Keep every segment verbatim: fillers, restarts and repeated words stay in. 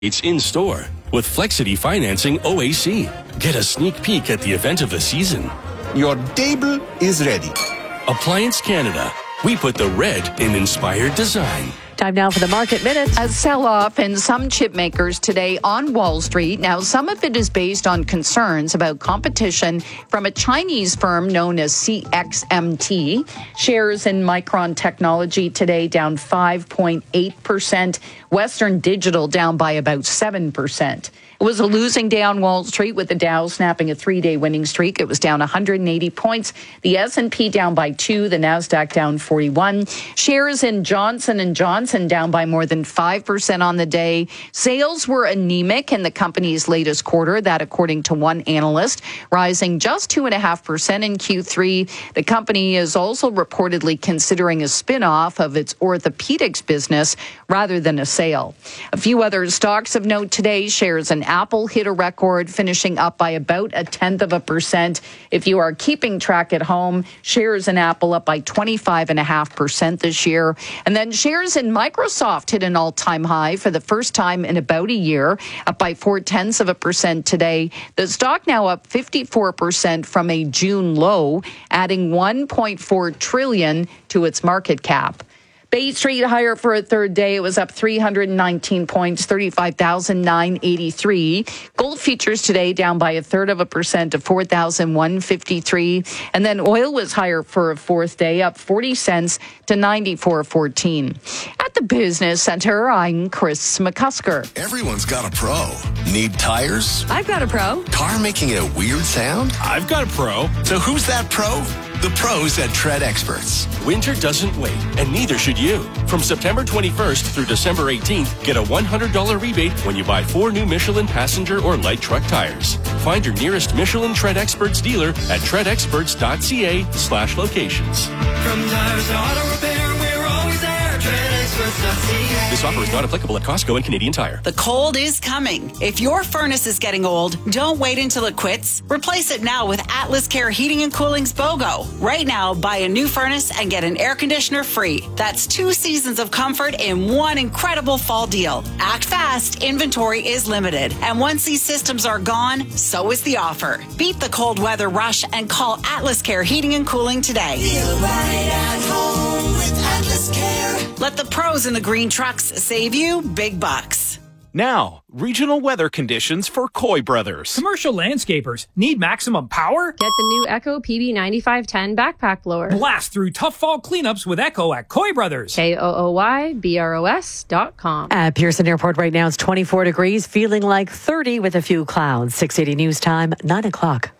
It's in store with Flexity Financing O A C. Get a sneak peek at the event of the season. Your table is ready. Appliance Canada. We put the red in inspired design. Time now for the Market Minute. A sell-off in some chip makers today on Wall Street. Now, some of it is based on concerns about competition from a Chinese firm known as C X M T. Shares in Micron Technology today down five point eight percent. Western Digital down by about seven percent. It was a losing day on Wall Street with the Dow snapping a three-day winning streak. It was down one hundred eighty points. The S and P down by two. The Nasdaq down forty-one. Shares in Johnson and Johnson down by more than five percent on the day. Sales were anemic in the company's latest quarter, that according to one analyst, rising just two point five percent in Q three. The company is also reportedly considering a spin-off of its orthopedics business rather than a sale. A few other stocks of note today. Shares in Apple hit a record, finishing up by about a tenth of a percent. If you are keeping track at home, shares in Apple up by twenty-five point five percent this year. And then shares in Microsoft hit an all-time high for the first time in about a year, up by four-tenths of a percent today. The stock now up fifty-four percent from a June low, adding one point four trillion dollars to its market cap. Bay Street higher for a third day. It was up three hundred nineteen points, thirty-five thousand nine hundred eighty-three. Gold futures today down by a third of a percent to four thousand one hundred fifty-three. And then oil was higher for a fourth day, up forty cents to ninety-four fourteen. At the Business Center, I'm Chris McCusker. Everyone's got a pro. Need tires? I've got a pro. Car making a weird sound? I've got a pro. So who's that pro? The pros at Tread Experts. Winter doesn't wait, and neither should you. From September twenty-first through December eighteenth, get a one hundred dollars rebate when you buy four new Michelin passenger or light truck tires. Find your nearest Michelin Tread Experts dealer at treadexperts.ca slash locations. From tires to auto repair, we're always there. tread experts dot c a. This offer is not applicable at Costco and Canadian Tire. The cold is coming. If your furnace is getting old, don't wait until it quits. Replace it now with Atlas Care Heating and Cooling's BOGO. Right now, buy a new furnace and get an air conditioner free. That's two seasons of comfort in one incredible fall deal. Act fast. Inventory is limited. And once these systems are gone, so is the offer. Beat the cold weather rush and call Atlas Care Heating and Cooling today. Feel right at home with Atlas Care. Let the pros in the green trucks save you big bucks. Now, regional weather conditions for Coy Brothers. Commercial landscapers need maximum power? Get the new Echo P B ninety-five ten backpack blower. Blast through tough fall cleanups with Echo at Coy Brothers. K O O Y B R O S dot com. At Pearson Airport right now, it's twenty-four degrees, feeling like thirty with a few clouds. six eighty News Time, nine o'clock.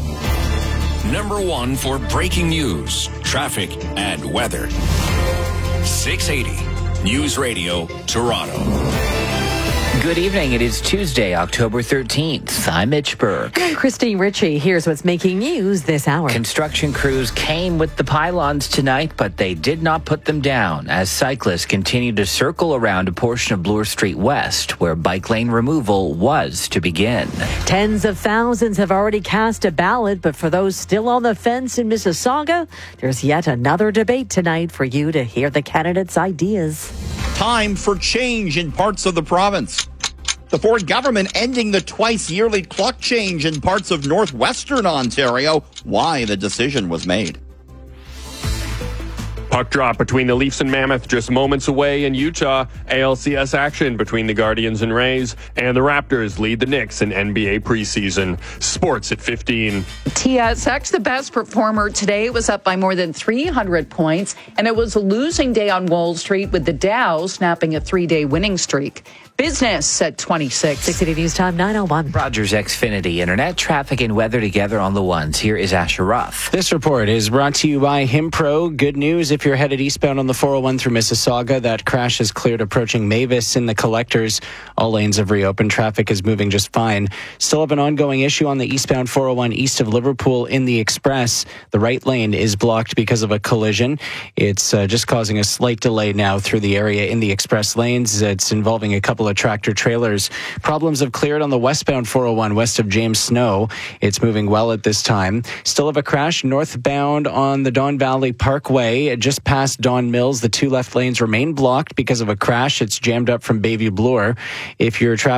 Number one for breaking news, traffic, and weather. six eighty News Radio, Toronto. Good evening. It is Tuesday, October thirteenth. I'm Mitch Berg. And I'm Christine Ritchie. Here's what's making news this hour. Construction crews came with the pylons tonight, but they did not put them down as cyclists continue to circle around a portion of Bloor Street West, where bike lane removal was to begin. Tens of thousands have already cast a ballot, but for those still on the fence in Mississauga, there's yet another debate tonight for you to hear the candidates' ideas. Time for change in parts of the province. The Ford government ending the twice-yearly clock change in parts of northwestern Ontario. Why the decision was made. Puck drop between the Leafs and Mammoth just moments away in Utah. A L C S action between the Guardians and Rays. And the Raptors lead the Knicks in N B A preseason. Sports at fifteen. T S X, the best performer today, was up by more than three hundred points. And it was a losing day on Wall Street with the Dow snapping a three-day winning streak. Business at twenty-six. six eighty News Time, nine oh one. Rogers Xfinity, internet, traffic, and weather together on the ones. Here is Asher Ruff. This report is brought to you by Himpro. Good news if you're headed eastbound on the four oh one through Mississauga. That crash is cleared approaching Mavis in the collectors. All lanes have reopened. Traffic is moving just fine. Still have an ongoing issue on the eastbound four oh one east of Liverpool in the Express. The right lane is blocked because of a collision. It's uh, just causing a slight delay now through the area in the Express lanes. It's involving a couple of of tractor trailers. Problems have cleared on the westbound four oh one west of James Snow. It's moving well at this time. Still have a crash northbound on the Don Valley Parkway, just past Don Mills. The two left lanes remain blocked because of a crash. It's jammed up from Bayview Bloor. If you're traveling